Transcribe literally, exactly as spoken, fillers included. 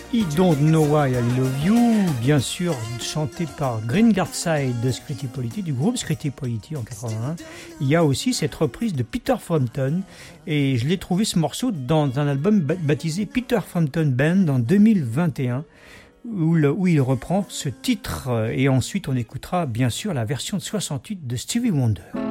I Don't Know Why I Love You, bien sûr chanté par Green Gardside de Scritti Politti, du groupe Scritti Politti en quatre-vingt-un. Il y a aussi cette reprise de Peter Frampton, et je l'ai trouvé ce morceau dans un album baptisé Peter Frampton Band en deux mille vingt et un, où, le, où il reprend ce titre, et ensuite on écoutera bien sûr la version de soixante-huit de Stevie Wonder.